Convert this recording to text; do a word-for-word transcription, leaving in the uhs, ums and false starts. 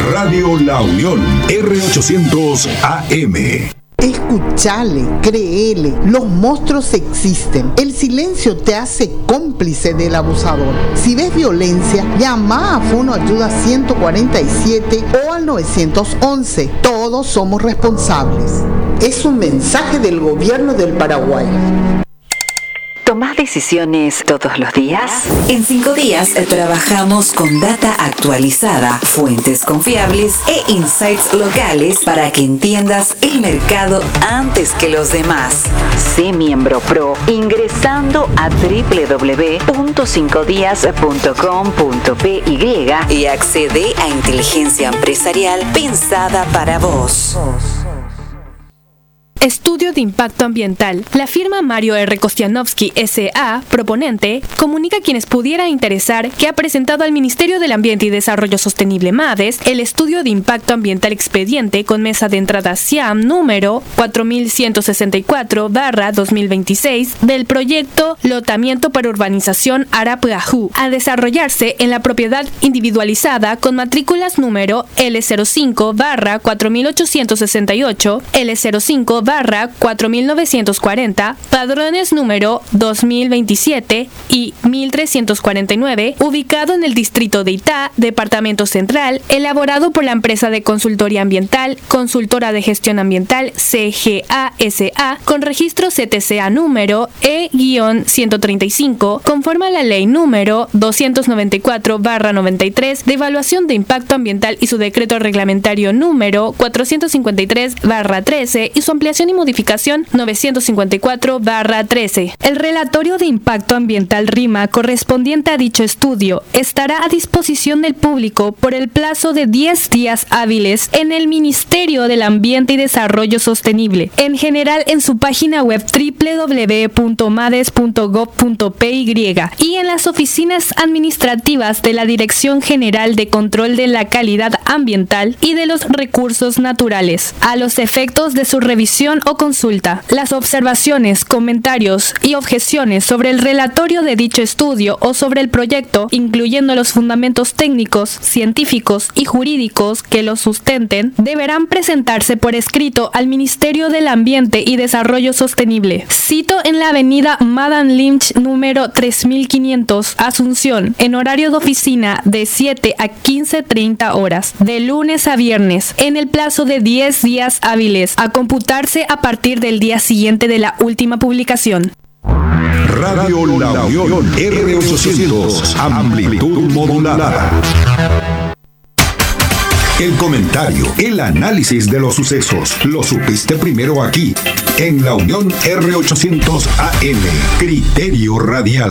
Radio La Unión, R ochocientos A M. Escuchale, créele, los monstruos existen. El silencio te hace cómplice del abusador. Si ves violencia, llama a Fono Ayuda ciento cuarenta y siete o al nueve once. Todos somos responsables. Es un mensaje del gobierno del Paraguay. ¿Tomás decisiones todos los días? En cinco días trabajamos con data actualizada, fuentes confiables e insights locales para que entiendas el mercado antes que los demás. Sé miembro pro ingresando a doble u doble u doble u punto cinco días punto com punto p y y accede a inteligencia empresarial pensada para vos. Estudio de impacto ambiental. La firma Mario R. Kostianowski S A, proponente, comunica a quienes pudiera interesar que ha presentado al Ministerio del Ambiente y Desarrollo Sostenible MADES el estudio de impacto ambiental expediente con mesa de entrada S I A M número cuatro mil ciento sesenta y cuatro barra dos mil veintiséis del proyecto Lotamiento para Urbanización Arap-Gajú, a desarrollarse en la propiedad individualizada con matrículas número L cero cinco barra cuatro mil ochocientos sesenta y ocho, L cero cinco barra cuatro mil novecientos cuarenta, padrones número dos mil veintisiete y mil trescientos cuarenta y nueve, ubicado en el distrito de Itá, departamento central, elaborado por la empresa de consultoría ambiental, consultora de gestión ambiental C G A S A, con registro C T C A número E ciento treinta y cinco, conforme a la ley número doscientos noventa y cuatro barra noventa y tres de evaluación de impacto ambiental y su decreto reglamentario número cuatrocientos cincuenta y tres barra trece y su ampliación y modificación novecientos cincuenta y cuatro barra trece. El relatorio de impacto ambiental RIMA correspondiente a dicho estudio estará a disposición del público por el plazo de diez días hábiles en el Ministerio del Ambiente y Desarrollo Sostenible, en general en su página web doble u doble u doble u punto mades punto gob punto p y y en las oficinas administrativas de la Dirección General de Control de la Calidad Ambiental y de los Recursos Naturales, a los efectos de su revisión o consulta. Las observaciones, comentarios y objeciones sobre el relatorio de dicho estudio o sobre el proyecto, incluyendo los fundamentos técnicos, científicos y jurídicos que lo sustenten, deberán presentarse por escrito al Ministerio del Ambiente y Desarrollo Sostenible. Cito en la avenida Madame Lynch número tres mil quinientos, Asunción, en horario de oficina de siete a quince treinta horas, de lunes a viernes, en el plazo de diez días hábiles, a computarse a partir del día siguiente de la última publicación. Radio La Unión, R ochocientos, amplitud modulada. El comentario, el análisis de los sucesos, lo supiste primero aquí, en La Unión R ochocientos A M, Criterio Radial.